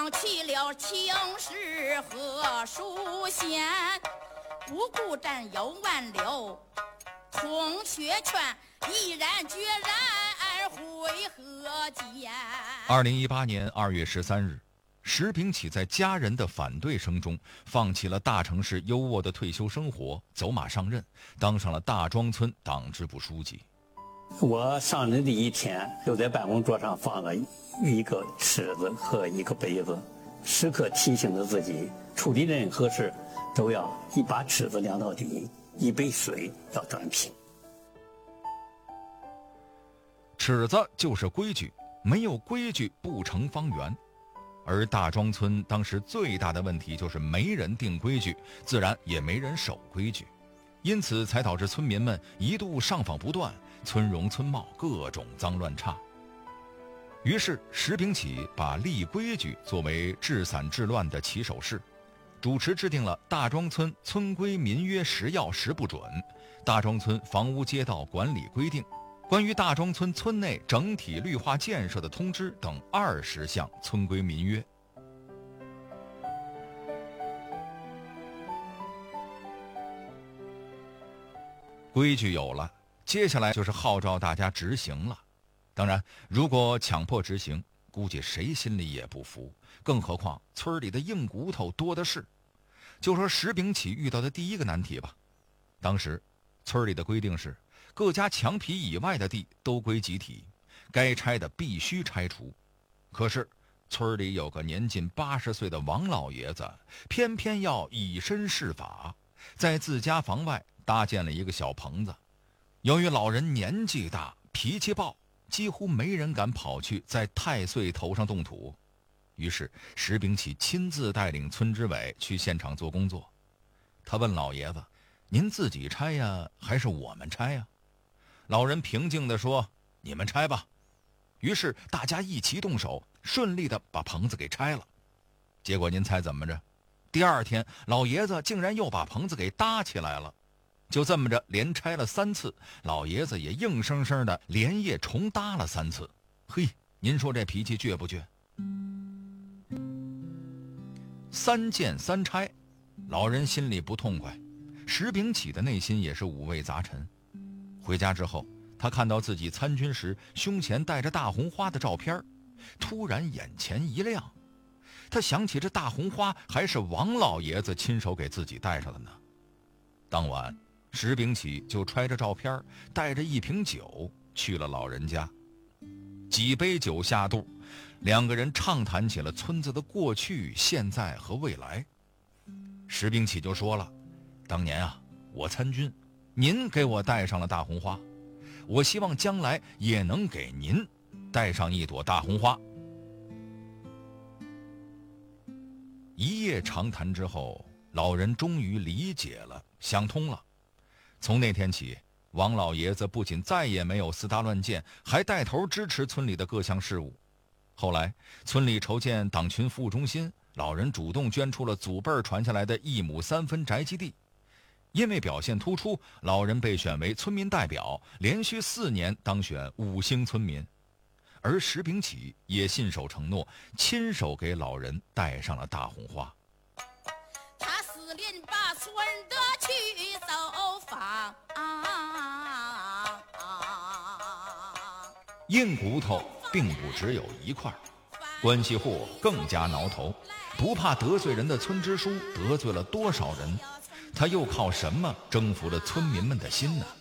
放弃了情史和书宪，不顾战友挽留同学劝，毅然决然会合见。 2018年2月13日，石秉启在家人的反对声中，放弃了大城市优渥的退休生活，走马上任，当上了大庄村党支部书记。 我上任的一天，就在办公桌上放了一个尺子和一个杯子，时刻提醒着自己，处理任何事都要一把尺子量到底，一杯水要端平。 尺子就是规矩，没有规矩不成方圆。而大庄村当时最大的问题就是没人定规矩，自然也没人守规矩，因此才导致村民们一度上访不断，村容村貌各种脏乱差。于是石秉启把立规矩作为治散治乱的起手式，主持制定了大庄村村规民约10要10不准、大庄村房屋街道管理规定、关于大庄村村内整体绿化建设的通知等20项村规民约。规矩有了，接下来就是号召大家执行了。当然，如果强迫执行，估计谁心里也不服，更何况村里的硬骨头多的是。就说石秉启遇到的第一个难题吧。当时村里的规定是，各家墙皮以外的地都归集体，该拆的必须拆除。可是村里有个年近80岁的王老爷子，偏偏要以身试法，在自家房外搭建了一个小棚子。由于老人年纪大，脾气暴，几乎没人敢跑去在太岁头上动土。于是石秉启亲自带领村支委去现场做工作。他问老爷子：“您自己拆呀，还是我们拆呀？”老人平静地说：“你们拆吧。”于是大家一起动手，顺利地把棚子给拆了。结果您猜怎么着？第二天老爷子竟然又把棚子给搭起来了。就这么着连拆了3次，老爷子也硬生生的连夜重搭了3次。嘿，您说这脾气倔不倔？3建3拆，老人心里不痛快，石秉启的内心也是五味杂陈。回家之后，他看到自己参军时胸前戴着大红花的照片，突然眼前一亮。他想起这大红花还是王老爷子亲手给自己戴上的呢。当晚石秉启就揣着照片，带着1瓶酒去了老人家。几杯酒下肚，两个人畅谈起了村子的过去、现在和未来。石秉启就说了：“当年啊，我参军，您给我戴上了大红花，我希望将来也能给您戴上一朵大红花。”一夜长谈之后，老人终于理解了，想通了。从那天起，王老爷子不仅再也没有私搭乱建，还带头支持村里的各项事务。后来村里筹建党群服务中心，老人主动捐出了祖辈传下来的1亩3分宅基地。因为表现突出，老人被选为村民代表，连续4年当选5星村民。而石秉启也信守承诺，亲手给老人戴上了大红花。 他4邻8村的去走访， 硬骨头并不只有一块，关系户更加挠头，不怕得罪人的村支书得罪了多少人？他又靠什么征服了村民们的心呢？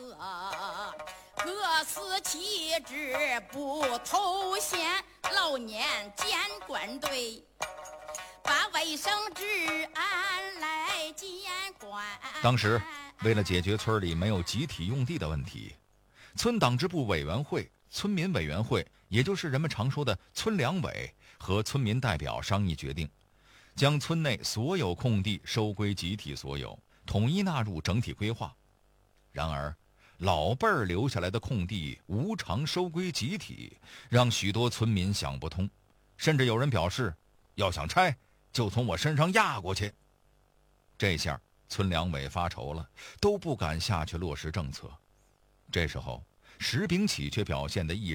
各司其职不头衔，老年监管队把卫生治安来监管。 当时为了解决村里没有集体用地的问题，村党支部委员会、村民委员会，也就是人们常说的村两委，和村民代表商议决定，将村内所有空地收归集体所有，统一纳入整体规划。然而老辈儿留下来的空地无偿收归集体，让许多村民想不通，甚至有人表示，要想拆就从我身上压过去。这下村两委发愁了，都不敢下去落实政策。这时候石秉启却表现得异